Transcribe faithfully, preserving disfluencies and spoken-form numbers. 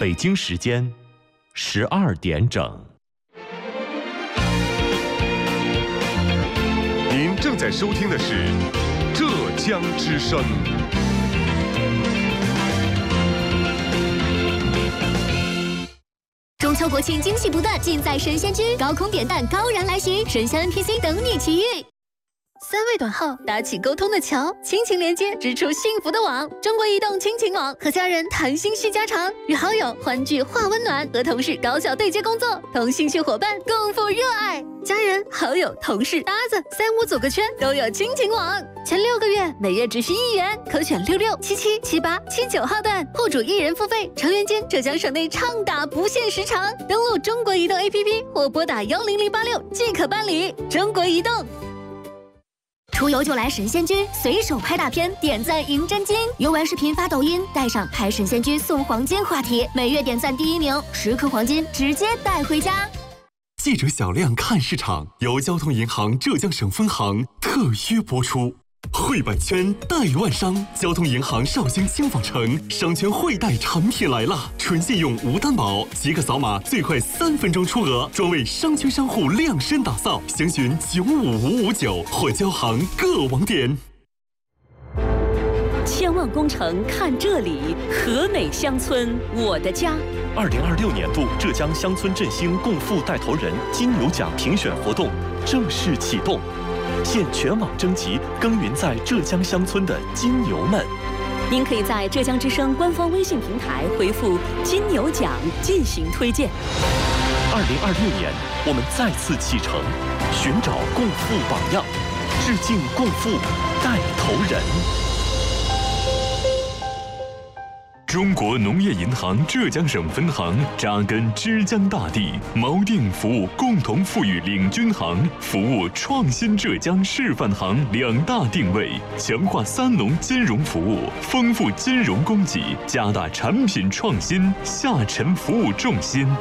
北京时间十二点整。 您正在收听的是浙江之声。 中秋国庆惊喜不断，尽在神仙居，高空点弹，高燃来袭，神仙 N P C 等你奇遇。三位短号搭起沟通的桥，亲情连接织出幸福的网。中国移动亲情网，和家人谈心续家常，与好友欢聚话温暖，和同事高效对接工作，同兴趣伙伴共赴热爱。家人、好友、同事、搭子，三五组个圈都有亲情网。前六个月每月只需一元，可选六六、七七、七八、七九号段，户主一人付费，成员间浙江省内畅打不限时长。登录中国移动 A P P 或拨打幺零零八六即可办理。中国移动。出游就来神仙居，随手拍大片，点赞赢真金。游玩视频发抖音，带上拍神仙居送黄金话题，每月点赞第一名，十颗黄金直接带回家。 记者小亮看市场，由交通银行浙江省分行特约播出。汇百圈贷万商，交通银行绍兴轻纺城商圈汇贷产品来了，纯信用无担保，即可扫码，最快三分钟出额，专为商圈商户量身打造。详询九五五五九或交行各网点。 千万工程看这里，和美乡村我的家。 二零二六年度浙江乡村振兴共富带头人金牛奖评选活动正式启动。现全网征集耕耘在浙江乡村的金牛们， 您可以在浙江之声官方微信平台回复“金牛奖”进行推荐。 二零二六年，我们再次启程，寻找共富榜样，致敬共富带头人。中国农业银行浙江省分行扎根枝江大地，锚定服务共同富裕领军行、服务创新浙江示范行两大定位，强化三农金融服务，丰富金融供给，加大产品创新，下沉服务重心，